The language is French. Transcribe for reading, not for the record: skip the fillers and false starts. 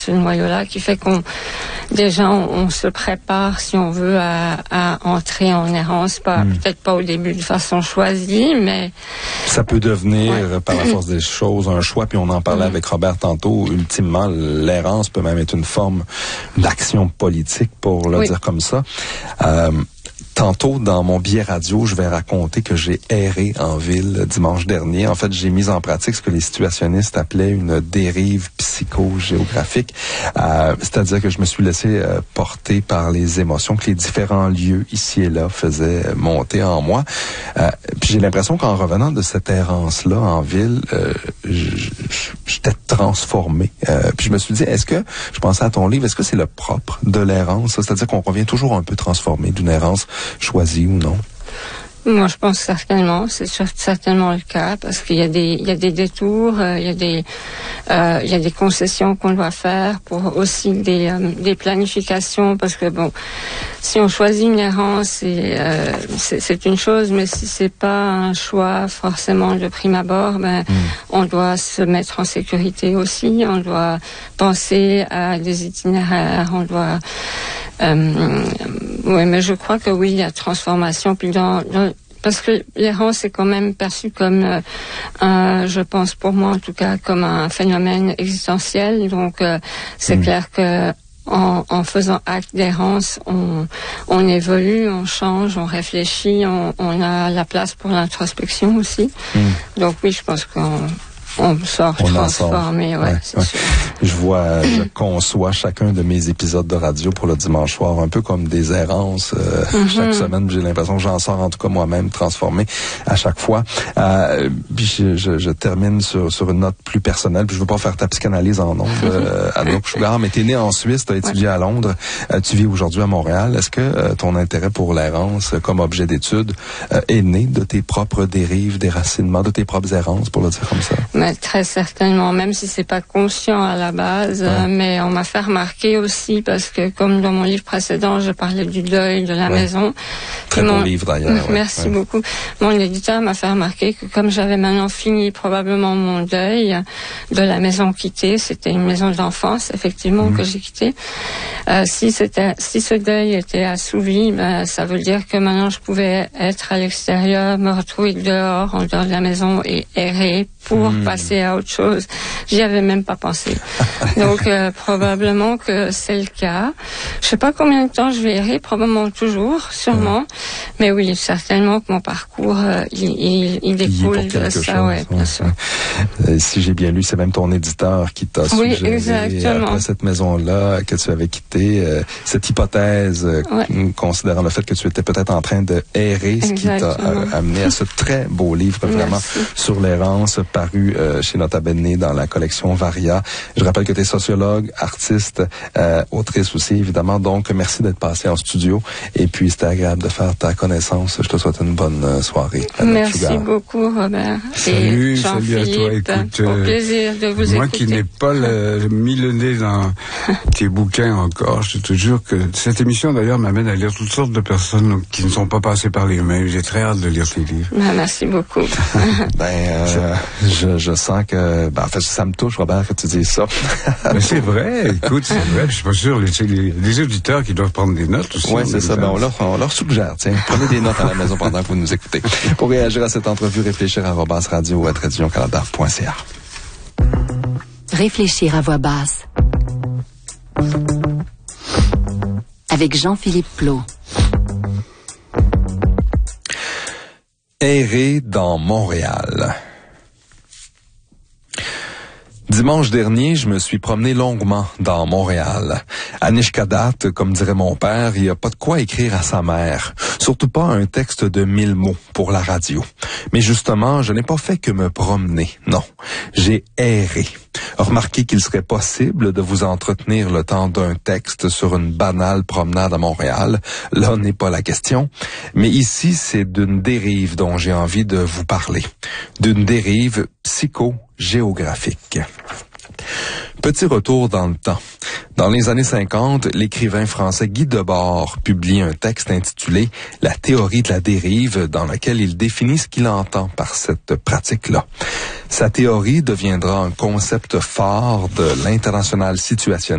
ce noyau-là qui fait qu'on se prépare, si on veut, à entrer en errance, peut-être pas au début de façon choisie, mais... Ça peut devenir, par la force des choses, un choix, puis on en parlait avec Robert tantôt, ultimement, l'errance peut même être une forme d'action politique, pour le dire comme ça. Tantôt, dans mon billet radio, je vais raconter que j'ai erré en ville dimanche dernier. En fait, j'ai mis en pratique ce que les situationnistes appelaient une dérive psychogéographique. C'est-à-dire que je me suis laissé porter par les émotions que les différents lieux ici et là faisaient monter en moi. Puis j'ai l'impression qu'en revenant de cette errance-là en ville, j'étais transformé. Puis je me suis dit, je pensais à ton livre, est-ce que c'est le propre de l'errance? C'est-à-dire qu'on revient toujours un peu transformé d'une errance choisi ou non? Moi, je pense certainement, c'est certainement le cas, parce qu'il y a des détours, il y a des concessions qu'on doit faire pour aussi des planifications, parce que bon, si on choisit une errance, c'est une chose, mais si c'est pas un choix forcément de prime abord, on doit se mettre en sécurité aussi, on doit penser à des itinéraires, on doit oui, mais je crois que oui, il y a transformation. Puis parce que l'errance est quand même perçue comme, je pense pour moi en tout cas, comme un phénomène existentiel. Donc c'est clair que en faisant acte d'errance, on évolue, on change, on réfléchit, on a la place pour l'introspection aussi. Donc oui, je pense on sort transformé, c'est sûr. Je conçois chacun de mes épisodes de radio pour le dimanche soir un peu comme des errances. Chaque semaine, j'ai l'impression que j'en sors en tout cas moi-même transformé à chaque fois. Puis je termine sur une note plus personnelle. Puis je veux pas faire ta psychanalyse en ondes, Anouk Sugar, mais t'es né en Suisse, t'as étudié à Londres, tu vis aujourd'hui à Montréal. Est-ce que ton intérêt pour l'errance comme objet d'étude est né de tes propres dérives, déracinements, de tes propres errances, pour le dire comme ça? Mais très certainement, même si c'est pas conscient à la base, mais on m'a fait remarquer aussi, parce que comme dans mon livre précédent, je parlais du deuil de la maison. Très beau livre d'ailleurs. Merci beaucoup. Mon éditeur m'a fait remarquer que comme j'avais maintenant fini probablement mon deuil de la maison quittée, c'était une maison d'enfance effectivement que j'ai quittée. Si ce deuil était assouvi, ça veut dire que maintenant je pouvais être à l'extérieur, me retrouver dehors, en dehors de la maison et errer pour passer à autre chose. J'y avais même pas pensé. Donc probablement que c'est le cas. Je sais pas combien de temps je vais errer, probablement toujours, sûrement. Mais oui, certainement que mon parcours il découle de ça, bien sûr. Si j'ai bien lu, c'est même ton éditeur qui t'a suggéré après cette maison-là que tu avais quitté cette hypothèse, considérant le fait que tu étais peut-être en train de errer, ce qui t'a amené à ce très beau livre vraiment sur l'errance, paru chez Nota Bene dans la collection Varia. Je rappelle que tu es sociologue, artiste, autrice aussi, évidemment. Donc, merci d'être passé en studio. Et puis, c'était agréable de faire ta connaissance. Je te souhaite une bonne soirée. Merci beaucoup, Robert. Salut à toi. Écoute, au plaisir de vous écouter. Moi qui n'ai pas mis le nez dans tes bouquins encore, je te jure que cette émission, d'ailleurs, m'amène à lire toutes sortes de personnes qui ne sont pas passées par les mains. J'ai très hâte de lire tes livres. Merci beaucoup. Je sens que, en fait, ça me touche, Robert, que tu dises ça. Mais c'est vrai, écoute, c'est vrai. Je suis pas sûr, les auditeurs qui doivent prendre des notes aussi. Oui, c'est ça. On leur suggère, tiens, prenez des notes à la maison pendant que vous nous écoutez. Pour réagir à cette entrevue, réfléchir à @radio@radiocanada.ca. Réfléchir à voix basse. Avec Jean-Philippe Plot. Errer dans Montréal. Dimanche dernier, je me suis promené longuement dans Montréal. À Nishkadat, comme dirait mon père, il n'y a pas de quoi écrire à sa mère. Surtout pas un texte de 1000 mots pour la radio. Mais justement, je n'ai pas fait que me promener. Non, j'ai erré. Remarquez qu'il serait possible de vous entretenir le temps d'un texte sur une banale promenade à Montréal. Là n'est pas la question. Mais ici, c'est d'une dérive dont j'ai envie de vous parler. D'une dérive psychogéographique. Petit retour dans le temps. Dans les années 50, l'écrivain français Guy Debord publie un texte intitulé « La théorie de la dérive » dans lequel il définit ce qu'il entend par cette pratique-là. Sa théorie deviendra un concept phare de l'international situationnel